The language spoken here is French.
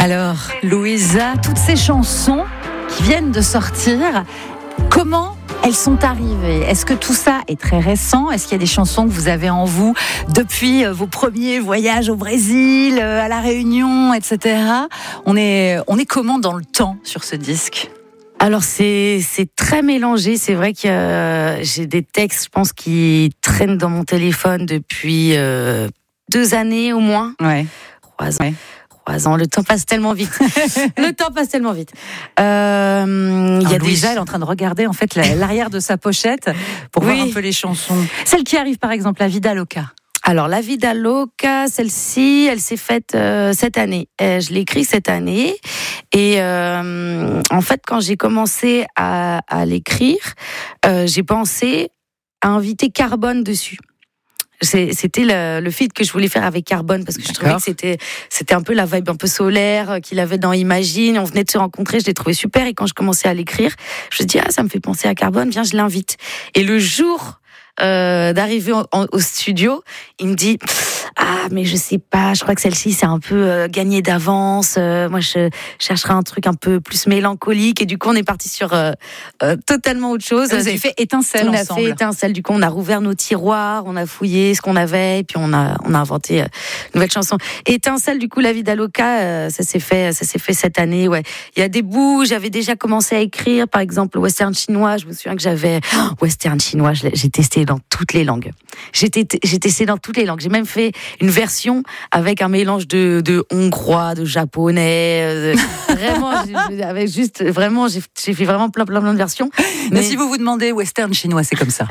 Alors, Louisa, toutes ces chansons qui viennent de sortir, comment elles sont arrivées? Est-ce que tout ça est très récent? Est-ce qu'il y a des chansons que vous avez en vous depuis vos premiers voyages au Brésil, à La Réunion, etc. On est comment dans le temps sur ce disque? Alors c'est très mélangé. C'est vrai que j'ai des textes, je pense, qui traînent dans mon téléphone depuis 2 années au moins. Ouais. 3 ans. Ouais. 3 ans. Le temps passe tellement vite. Le temps passe tellement vite. Il y a Louisa, elle est en train de regarder en fait l'arrière de sa pochette pour voir un peu les chansons. Celle qui arrive par exemple, La Vida Loca. Alors, La Vida Loca, celle-ci, elle s'est faite cette année. Je l'ai écrite cette année. Et en fait, quand j'ai commencé à l'écrire, j'ai pensé à inviter Carbone dessus. C'était le feat que je voulais faire avec Carbone, parce que je trouvais que c'était un peu la vibe un peu solaire qu'il avait dans Imagine. On venait de se rencontrer, je l'ai trouvé super. Et quand je commençais à l'écrire, je me dis, ça me fait penser à Carbone, viens, je l'invite. Et le jour d'arriver au studio, il me dit, mais je sais pas, je crois que celle-ci c'est un peu gagné d'avance, moi je chercherais un truc un peu plus mélancolique. Et du coup on est parti sur totalement autre chose. Vous avez fait Étincelle ensemble. On a fait Étincelle, du coup on a rouvert nos tiroirs, on a fouillé ce qu'on avait, et puis on a inventé une nouvelle chanson. Étincelle, du coup, La Vida Loca, ça s'est fait cette année. Ouais, il y a des bouts, j'avais déjà commencé à écrire, par exemple le western chinois. Je me souviens que j'avais western chinois, j'ai testé dans toutes les langues. J'ai testé dans toutes les langues. J'ai même fait une version avec un mélange de hongrois, de japonais. Vraiment, j'ai fait vraiment plein de versions. Mais si vous vous demandez western chinois, c'est comme ça.